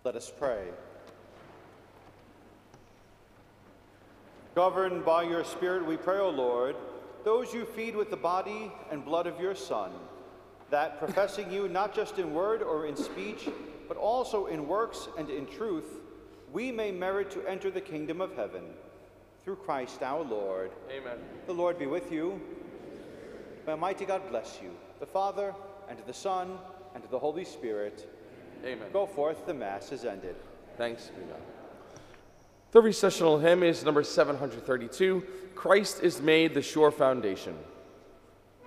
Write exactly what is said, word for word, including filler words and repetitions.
Let us pray. Governed by your Spirit, we pray, O Lord, those you feed with the body and blood of your Son, that professing you not just in word or in speech, but also in works and in truth, we may merit to enter the kingdom of heaven. Through Christ our Lord. Amen. The Lord be with you. May Almighty God bless you, the Father, and the Son, and the Holy Spirit. Amen. Go forth, the Mass is ended. Thanks be God. The recessional hymn is number seven hundred thirty-two, Christ is Made the Sure Foundation.